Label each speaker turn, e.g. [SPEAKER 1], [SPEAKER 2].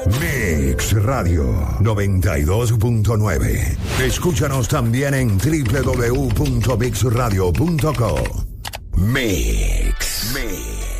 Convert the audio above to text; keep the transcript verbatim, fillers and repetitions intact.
[SPEAKER 1] Mix Radio noventa y dos punto nueve. Escúchanos también en doble u doble u doble u punto mix radio punto co. Mix. Mix.